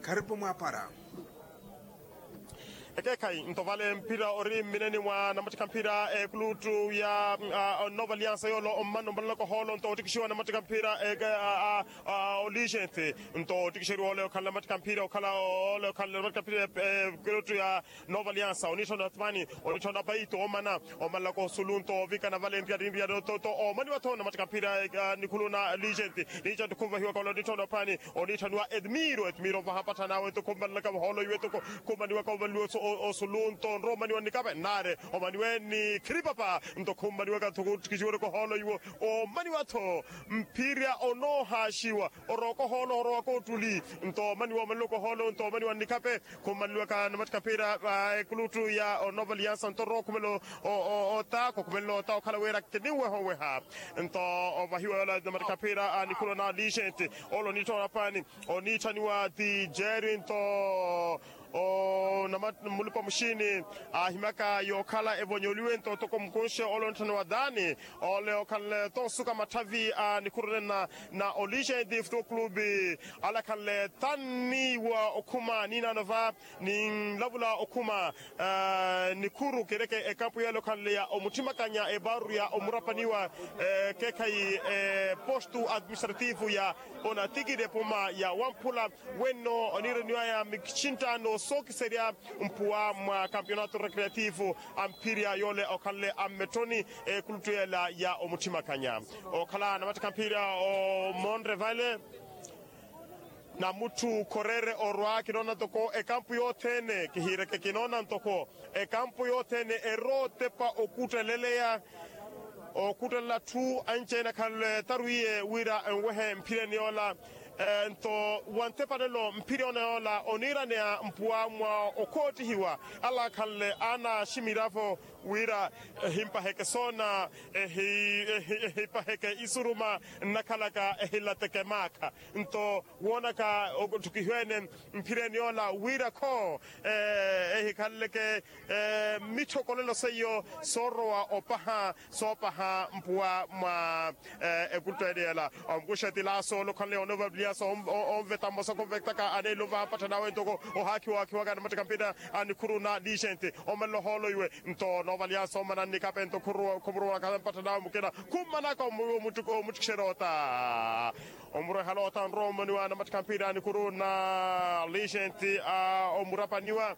Karibu Mwapara. Kai ntovale mpira ori mineni mwa na matika mpira kulutu ya Nova Alliance yolo omano balako holo nto tikishiwa na matika mpira oligente nto tikishiru ole kala matika mpira okala ole kala matika mpira kulutu ya Nova Alliance onisho na tmani onisho na baito omalako sulunto vika na Valentia rindia to omani watona matika mpira nikuluna ligente kumva hiwa kala onisho na pani onisho na Edmiro vahapata nawe to kumbalaka holo yeto kumani wakabalu o sulunto romani wani kape nare o maniwe ni kripapa ndo kumbani waka tukijure ko holo yuo o mani wato mpiria ono hashiwa o roko holo roko tuli ndo mani wa maloko holo ndo mani wani kape kumbani waka na matka pira kulutu ya o Nova Alliance ndo roko melo o ta ko melo ta kala wera kiniwe ho weha ndo o vahiwa la na matka pira ni kulona ligente olo ni to rapani o ni taniwa di jerinto o namat mulipa mshini himaka yokala evonyoliwe to komkonshe olontan wadani ole okale to suka matavi nikurena na olige de football club ala kale tani wa okuma nina nova ni lavula okuma nikuru kereke ekampu ya lokale ya omutima kanya ebaru ya omurapaniwa kekai postu administrativu ya ona tigide poma ya wampula weno onireniwa ya mikchintano soki seria mpua mwa campeonato recreativo ampiria yole okale ametoni kultuela ya omutima kanya okala na matakampira o Monrevale na mutu korere orwa kinona toko ekampu yotene kihireke kinona toko ekampu yotene erote pa okutelelea okutela tu anchena kale taruye wira enwehe mpireniola ento wante panelo mpirioneola onirania mpua mwa okoti hiwa ala kale ana shimirafo wira himpa heke sona himpa heke isuruma nakalaka hilateke maka ento wonaka tukihwene mpireniola wira ko kaleke mitokolelo seyo sorwa opaha sopaha mpua mwa ekultedela ambushati la solo kale Nova Alliance on vetamo so convectaka ane lova patana wentoko o haki waga na matakampida ani kuruna digente o mello holo ywe nto Nova Alliance manani kapento kumru ka patana mukena kumana ko mutukserota omuro halota romani wa na matakampida ani kuruna digente o murapaniwa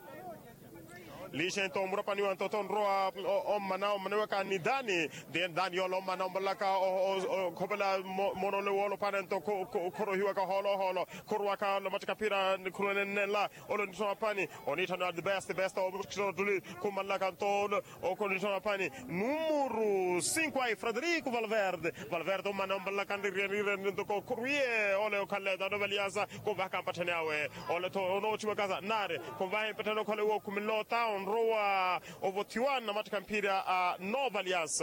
Ligento murapani wa toton roa o manao ka ni dani den yolo manao balaka o kobala monole wolo panento koro hiwa ka holo korwa ka lo matkapira kuronella olo nitona pani onita na the best o duli kumalaka to o konitona pani numero 5 ai Federico Valverde o manao balaka ndiri ko kurie ole kalle da Nova Alliance ko vaka patenawe ole to no chiwa kaza nare ko vai patano kole wo kumilota roa ovotiwana na matika mpira Nova Alliance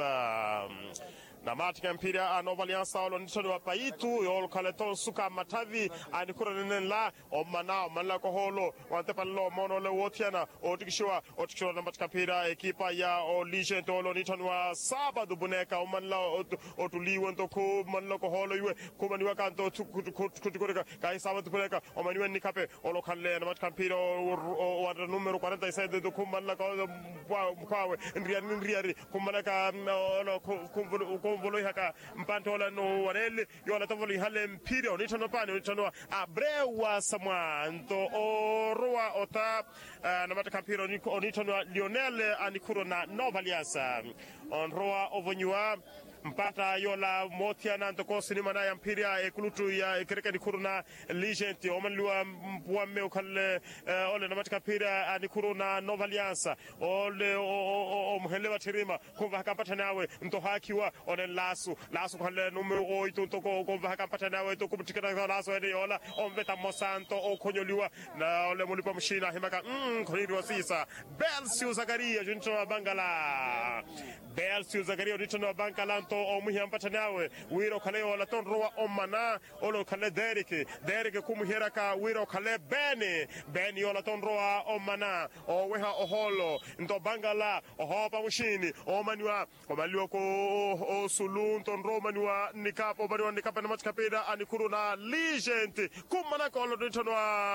na matika mpira Nova Alliance olo nitoni wa paitu yolo kaleton suka matavi anikura nenla o manao malako holo wantepalo mono le wotiana otikishiwa na matika mpira ekipa ya o Ligente olo nitoni wa sabado buneka o manla otuliwe ntoko manlako holo ywe kumaniwa kanto kutukureka kai sabado buneka o maniwe nikape olo kale na matika mpira o numero 47 do kumalla kwawe ndriari kumalaka olo volo haka mpantola no wanele yola tovolo hale mpira onitono pani onitono abrewa samwanto orwa ota na matakampira onitono Lionel anikuro na Nova Alliance onroa ovonywa mpata yola motiana ntoko sinima na yampiria kulutu ya kereka ni kuruna Ligente omanliwa mpwame ukale ole na matakampira anikuro na Nova Alliance ole omhelewa tirima kumva hakampata nawe nto hakiwa one lasu kale numero 8 ntoko kumva hakampata nawe to kumtikana lasu ene yola omveta mosanto okonyoliwa na ole mulipa mshina himaka konirwa sisa Belsiu Zakaria junto Bangala junto Bangala to omuhiampata nawe wiro kale ola ton roa omana olo kale derike kumuhiraka wiro kale beni ola ton roa omana o weha oholo ndo Bangala ohopa mushini omaniwa omaliwa ko o sulun ton romaniwa nikapo bariwa nikapa na matkapeda anikuru na Ligente kumana ko olo ton